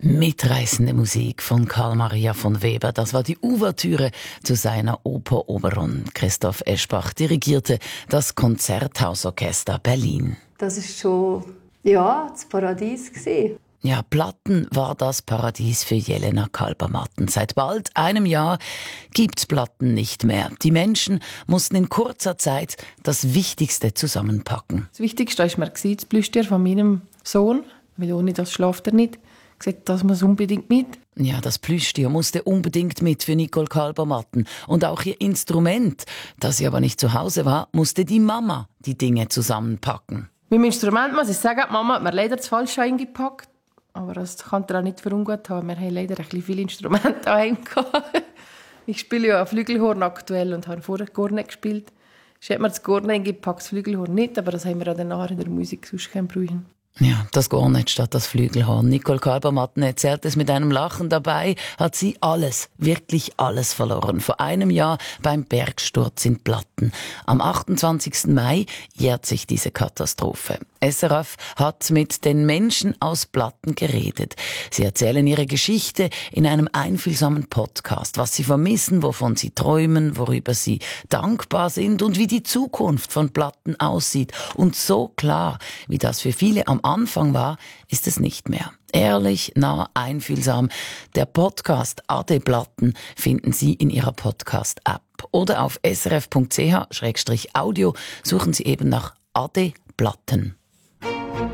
Mitreißende Musik von Carl Maria von Weber. Das war die Ouvertüre zu seiner Oper Oberon. Christoph Eschbach dirigierte das Konzerthausorchester Berlin. Das ist schon, das Paradies gewesen. Ja, Platten war das Paradies für Jelena Kalbermatten. Seit bald einem Jahr gibt's Platten nicht mehr. Die Menschen mussten in kurzer Zeit das Wichtigste zusammenpacken. Das Wichtigste war mir das Plüschtier von meinem Sohn, weil ohne das schläft er nicht. Gesagt, das muss unbedingt mit. Ja, das Plüschtier musste unbedingt mit für Nicole Kalbermatten. Und auch ihr Instrument, das sie aber nicht zu Hause war, musste die Mama die Dinge zusammenpacken. Mit dem Instrument muss ich sagen, die Mama hat mir leider das Falsche eingepackt. Aber das kann er auch nicht für ungut haben. Wir haben leider ein bisschen viele Instrumente daheim gehabt. Ich spiele ja Flügelhorn aktuell und habe vorher Kornet gespielt. Ich hätte mir das Kornet eingepackt, das Flügelhorn nicht, aber das haben wir auch danach in der Musik sonst keinen brauchen. Ja, das Kornet statt das Flügelhorn. Nicole Kalbermatten erzählt es mit einem Lachen. Dabei hat sie alles, wirklich alles verloren. Vor einem Jahr beim Bergsturz in Platten. Am 28. Mai jährt sich diese Katastrophe. SRF hat mit den Menschen aus Platten geredet. Sie erzählen ihre Geschichte in einem einfühlsamen Podcast, was sie vermissen, wovon sie träumen, worüber sie dankbar sind und wie die Zukunft von Platten aussieht. Und so klar, wie das für viele am Anfang war, ist es nicht mehr. Ehrlich, nah, einfühlsam. Der Podcast Ade Platten finden Sie in Ihrer Podcast-App. Oder auf srf.ch/audio suchen Sie eben nach Ade Platten.